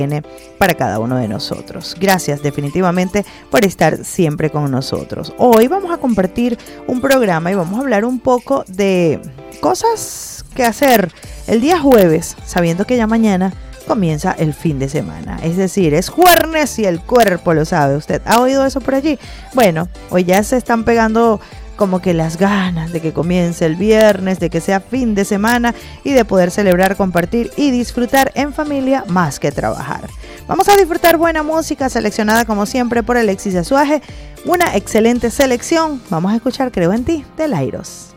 para cada uno de nosotros. Gracias definitivamente por estar siempre con nosotros. Hoy vamos a compartir un programa y vamos a hablar un poco de cosas que hacer el día jueves, sabiendo que ya mañana comienza el fin de semana. Es decir, es jueves y el cuerpo lo sabe. ¿Usted ha oído eso por allí? Bueno, hoy ya se están pegando como que las ganas de que comience el viernes, de que sea fin de semana y de poder celebrar, compartir y disfrutar en familia más que trabajar. Vamos a disfrutar buena música seleccionada como siempre por Alexis Azuaje, una excelente selección. Vamos a escuchar Creo en ti de Lairos.